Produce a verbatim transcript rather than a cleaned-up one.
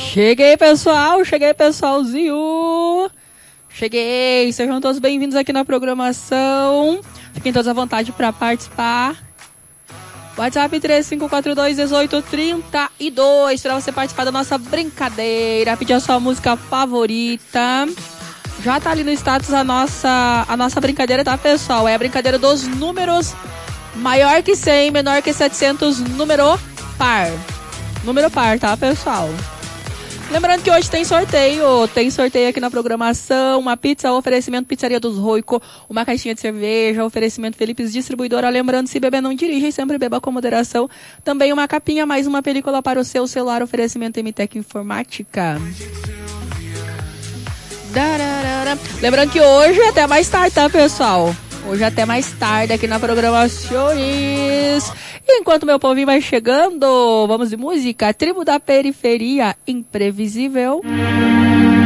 Cheguei, pessoal, cheguei, pessoalzinho. Cheguei, sejam todos bem-vindos aqui na programação. Fiquem todos à vontade para participar. WhatsApp três cinco quatro dois, um oito três dois para você participar da nossa brincadeira, pedir a sua música favorita. Já tá ali no status a nossa, a nossa brincadeira, tá, pessoal? É a brincadeira dos números maior que cem, menor que setecentos, número par. Número par, tá, pessoal? Lembrando que hoje tem sorteio, tem sorteio aqui na programação, uma pizza, oferecimento Pizzaria dos Roico, uma caixinha de cerveja, oferecimento Felipes Distribuidora, lembrando, se beber não dirige, sempre beba com moderação, também uma capinha, mais uma película para o seu celular, oferecimento M Tech Informática. Dararara. Lembrando que hoje é até mais tarde, tá, pessoal? Hoje é até mais tarde aqui na programação. Enquanto meu povinho vai chegando, vamos de música. Tribo da Periferia, Imprevisível.